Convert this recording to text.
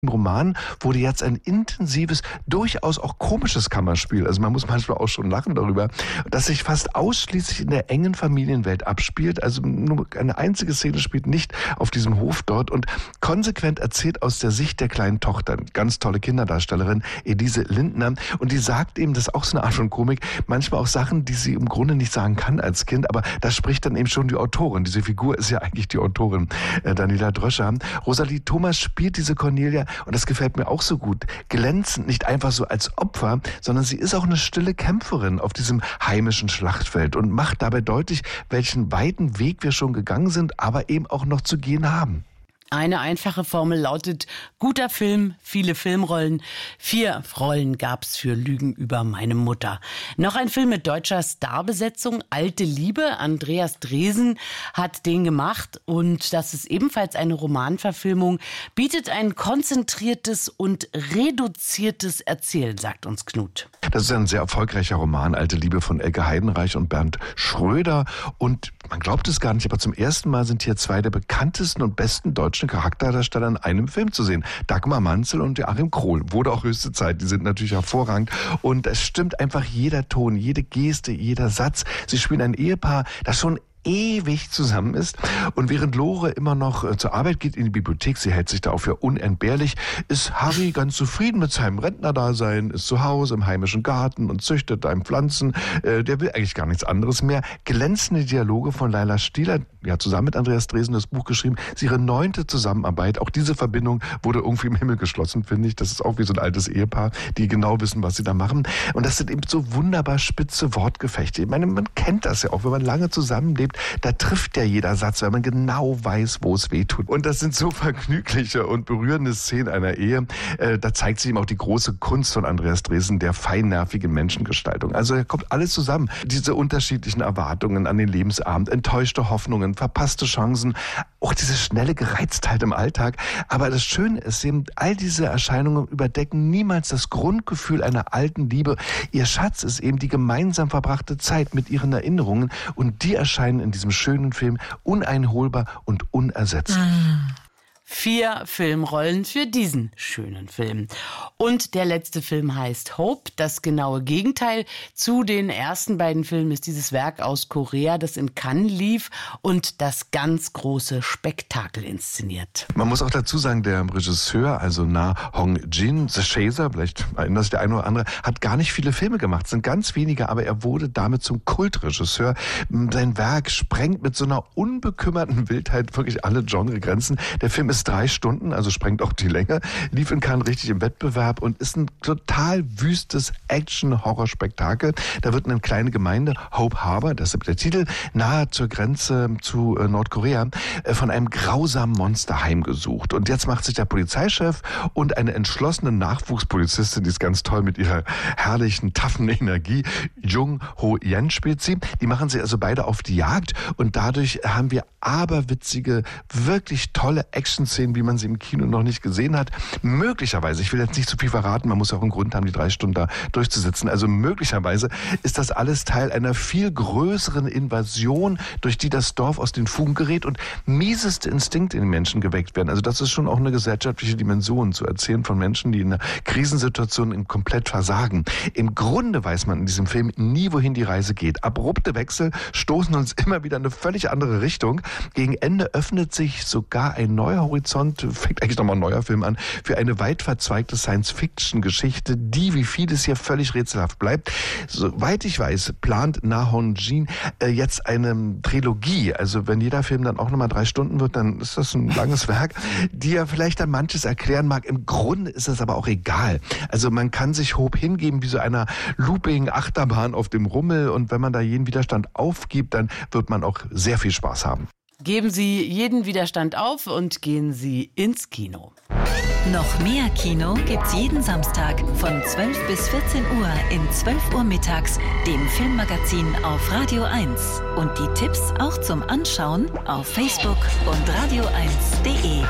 Im Roman wurde jetzt ein intensives, durchaus auch komisches Kammerspiel. Also man muss manchmal auch schon lachen darüber, das sich fast ausschließlich in der engen Familienwelt abspielt. Also nur eine einzige Szene spielt nicht auf diesem Hof dort und konsequent erzählt aus der Sicht der kleinen Tochter. Ganz tolle Kinderdarstellerin, Elise Lindner. Und die sagt eben, das ist auch so eine Art von Komik, manchmal auch Sachen, die sie im Grunde nicht sagen kann als Kind, aber da spricht dann eben schon die Autorin. Diese Figur ist ja eigentlich die Autorin, Daniela Dröscher. Rosalie Thomas spielt diese Cornelia und das gefällt mir auch so gut. Glänzend, nicht einfach so als Opfer, sondern sie ist auch eine stille Kämpferin auf diesem heimischen Schlachtfeld und macht dabei deutlich, welchen weiten Weg wir schon gegangen sind, aber eben auch noch zu gehen haben. Eine einfache Formel lautet: guter Film, viele Filmrollen. 4 Rollen gab's für Lügen über meine Mutter. Noch ein Film mit deutscher Starbesetzung, Alte Liebe. Andreas Dresen hat den gemacht und das ist ebenfalls eine Romanverfilmung, bietet ein konzentriertes und reduziertes Erzählen, sagt uns Knut. Das ist ein sehr erfolgreicher Roman, Alte Liebe von Elke Heidenreich und Bernd Schröder. Und man glaubt es gar nicht, aber zum ersten Mal sind hier 2 der bekanntesten und besten deutschen Charakterdarsteller in einem Film zu sehen. Dagmar Manzel und Joachim Krohl. Wurde auch höchste Zeit. Die sind natürlich hervorragend. Und es stimmt einfach jeder Ton, jede Geste, jeder Satz. Sie spielen ein Ehepaar, das schon ewig zusammen ist. Und während Lore immer noch zur Arbeit geht in die Bibliothek, sie hält sich da auch für unentbehrlich, ist Harry ganz zufrieden mit seinem Rentnerdasein, ist zu Hause im heimischen Garten und züchtet da Pflanzen. Der will eigentlich gar nichts anderes mehr. Glänzende Dialoge von Laila Stieler, die hat zusammen mit Andreas Dresen das Buch geschrieben. Sie ihre 9. Zusammenarbeit. Auch diese Verbindung wurde irgendwie im Himmel geschlossen, finde ich. Das ist auch wie so ein altes Ehepaar, die genau wissen, was sie da machen. Und das sind eben so wunderbar spitze Wortgefechte. Ich meine, man kennt das ja auch, wenn man lange zusammenlebt. Da trifft ja jeder Satz, weil man genau weiß, wo es weh tut. Und das sind so vergnügliche und berührende Szenen einer Ehe. Da zeigt sich eben auch die große Kunst von Andreas Dresen, der feinnervigen Menschengestaltung. Also da kommt alles zusammen. Diese unterschiedlichen Erwartungen an den Lebensabend, enttäuschte Hoffnungen, verpasste Chancen, auch diese schnelle Gereiztheit im Alltag. Aber das Schöne ist eben, all diese Erscheinungen überdecken niemals das Grundgefühl einer alten Liebe. Ihr Schatz ist eben die gemeinsam verbrachte Zeit mit ihren Erinnerungen und die erscheinen in diesem schönen Film uneinholbar und unersetzlich. 4 Filmrollen für diesen schönen Film. Und der letzte Film heißt Hope. Das genaue Gegenteil zu den ersten beiden Filmen ist dieses Werk aus Korea, das in Cannes lief und das ganz große Spektakel inszeniert. Man muss auch dazu sagen, der Regisseur, also Na Hong-jin, The Chaser, vielleicht erinnert sich der eine oder andere, hat gar nicht viele Filme gemacht, sind ganz wenige, aber er wurde damit zum Kultregisseur. Sein Werk sprengt mit so einer unbekümmerten Wildheit wirklich alle Genregrenzen. Der Film ist 3 Stunden, also sprengt auch die Länge, lief in Cannes richtig im Wettbewerb und ist ein total wüstes Action-Horror-Spektakel. Da wird eine kleine Gemeinde, Hope Harbor, das ist der Titel, nahe zur Grenze zu Nordkorea, von einem grausamen Monster heimgesucht. Und jetzt macht sich der Polizeichef und eine entschlossene Nachwuchspolizistin, die ist ganz toll mit ihrer herrlichen, taffen Energie, Jung Ho-yen spielt sie, die machen sich also beide auf die Jagd und dadurch haben wir aberwitzige, wirklich tolle Action-Szenen, wie man sie im Kino noch nicht gesehen hat. Möglicherweise, ich will jetzt nicht zu viel verraten, man muss ja auch einen Grund haben, die 3 Stunden da durchzusitzen. Also möglicherweise ist das alles Teil einer viel größeren Invasion, durch die das Dorf aus den Fugen gerät und mieseste Instinkte in den Menschen geweckt werden. Also das ist schon auch eine gesellschaftliche Dimension, zu erzählen von Menschen, die in einer Krisensituation komplett versagen. Im Grunde weiß man in diesem Film nie, wohin die Reise geht. Abrupte Wechsel stoßen uns immer wieder in eine völlig andere Richtung. Gegen Ende öffnet sich sogar ein neuer Horizont, fängt eigentlich nochmal ein neuer Film an, für eine weit verzweigte Science-Fiction-Geschichte, die, wie vieles hier, völlig rätselhaft bleibt. Soweit ich weiß, plant Na Hong-jin jetzt eine Trilogie. Also wenn jeder Film dann auch nochmal 3 Stunden wird, dann ist das ein langes Werk, die ja vielleicht dann manches erklären mag. Im Grunde ist das aber auch egal. Also man kann sich Hope hingeben wie so einer Looping-Achterbahn auf dem Rummel und wenn man da jeden Widerstand aufgibt, dann wird man auch sehr viel Spaß haben. Geben Sie jeden Widerstand auf und gehen Sie ins Kino. Noch mehr Kino gibt's jeden Samstag von 12 bis 14 Uhr in 12 Uhr mittags, dem Filmmagazin auf Radio 1. Und die Tipps auch zum Anschauen auf Facebook und radio1.de.